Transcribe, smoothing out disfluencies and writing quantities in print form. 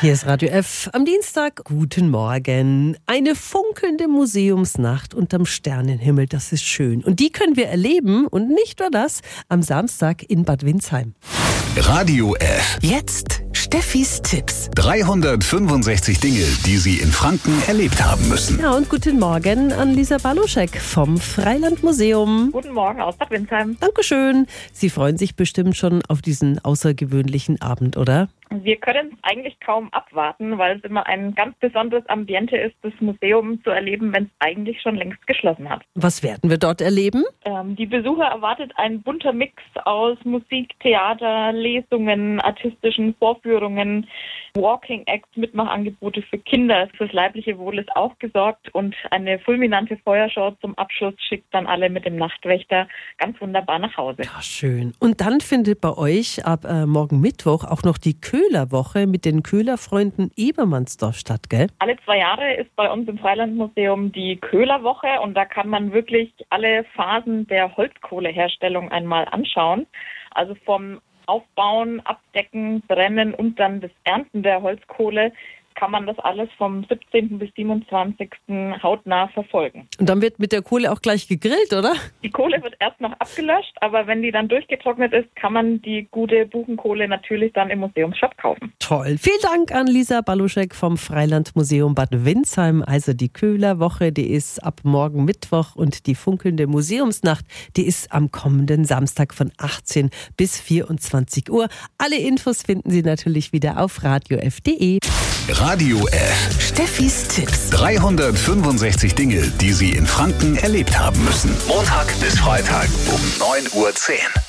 Hier ist Radio F am Dienstag. Guten Morgen. Eine funkelnde Museumsnacht unterm Sternenhimmel, das ist schön. Und die können wir erleben und nicht nur das, am Samstag in Bad Windsheim. Radio F. Jetzt Steffis Tipps. 365 Dinge, die Sie in Franken erlebt haben müssen. Ja, und guten Morgen an Lisa Baluschek vom Freilandmuseum. Guten Morgen aus Bad Windsheim. Dankeschön. Sie freuen sich bestimmt schon auf diesen außergewöhnlichen Abend, oder? Wir können es eigentlich kaum abwarten, weil es immer ein ganz besonderes Ambiente ist, das Museum zu erleben, wenn es eigentlich schon längst geschlossen hat. Was werden wir dort erleben? Die Besucher erwartet ein bunter Mix aus Musik, Theater, Lesungen, artistischen Vorführungen, Walking Acts, Mitmachangebote für Kinder. Fürs leibliche Wohl ist auch gesorgt und eine fulminante Feuershow zum Abschluss schickt dann alle mit dem Nachtwächter ganz wunderbar nach Hause. Ja, schön. Und dann findet bei euch ab morgen Mittwoch auch noch die Köhlerwoche mit den Köhlerfreunden Ebermannsdorf statt, gell? Alle 2 Jahre ist bei uns im Freilandmuseum die Köhlerwoche und da kann man wirklich alle Phasen der Holzkohleherstellung einmal anschauen. Also vom Aufbauen, Abdecken, Brennen und dann das Ernten der Holzkohle kann man das alles vom 17. bis 27. hautnah verfolgen. Und dann wird mit der Kohle auch gleich gegrillt, oder? Die Kohle wird erst noch abgelöscht, aber wenn die dann durchgetrocknet ist, kann man die gute Buchenkohle natürlich dann im Museumsshop kaufen. Toll. Vielen Dank an Lisa Baluschek vom Freilandmuseum Bad Windsheim. Also die Köhlerwoche, die ist ab morgen Mittwoch und die funkelnde Museumsnacht, die ist am kommenden Samstag von 18 bis 24 Uhr. Alle Infos finden Sie natürlich wieder auf radiof.de. Radio F. Steffis Tipps. 365 Dinge, die Sie in Franken erlebt haben müssen. Montag bis Freitag um 9:10 Uhr.